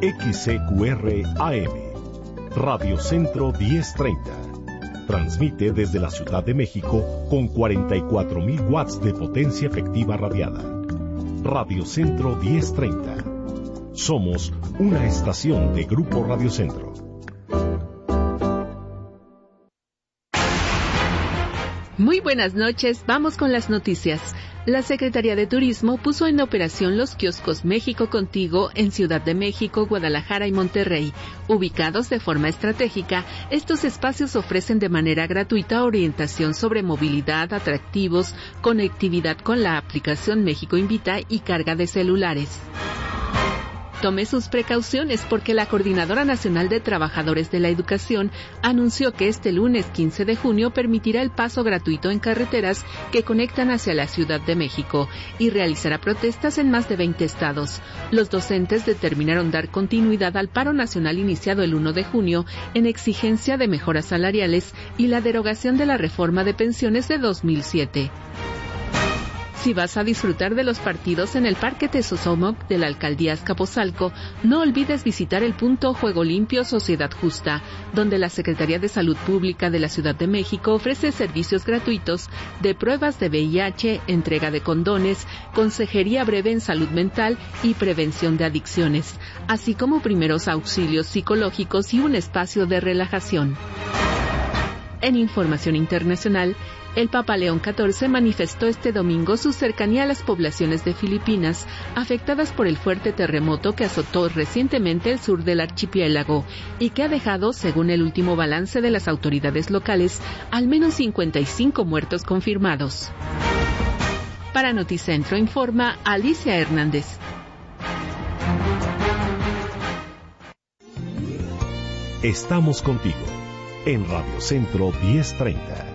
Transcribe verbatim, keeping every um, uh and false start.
X C Q R A M, Radio Centro diez treinta. Transmite desde la Ciudad de México con cuarenta y cuatro mil watts de potencia efectiva radiada. Radio Centro diez treinta. Somos una estación de Grupo Radio Centro. Muy buenas noches, vamos con las noticias. La Secretaría de Turismo puso en operación los kioscos México Contigo en Ciudad de México, Guadalajara y Monterrey. Ubicados de forma estratégica, estos espacios ofrecen de manera gratuita orientación sobre movilidad, atractivos, conectividad con la aplicación México Invita y carga de celulares. Tome sus precauciones porque la Coordinadora Nacional de Trabajadores de la Educación anunció que este lunes quince de junio permitirá el paso gratuito en carreteras que conectan hacia la Ciudad de México y realizará protestas en más de veinte estados. Los docentes determinaron dar continuidad al paro nacional iniciado el primero de junio en exigencia de mejoras salariales y la derogación de la reforma de pensiones de dos mil siete. Si vas a disfrutar de los partidos en el Parque Tezosomoc de la Alcaldía Azcapotzalco, no olvides visitar el punto Juego Limpio Sociedad Justa, donde la Secretaría de Salud Pública de la Ciudad de México ofrece servicios gratuitos de pruebas de V I H, entrega de condones, consejería breve en salud mental y prevención de adicciones, así como primeros auxilios psicológicos y un espacio de relajación. En información internacional, el Papa León catorce manifestó este domingo su cercanía a las poblaciones de Filipinas afectadas por el fuerte terremoto que azotó recientemente el sur del archipiélago y que ha dejado, según el último balance de las autoridades locales, al menos cincuenta y cinco muertos confirmados. Para Noticentro informa Alicia Hernández. Estamos contigo en Radio Centro diez treinta.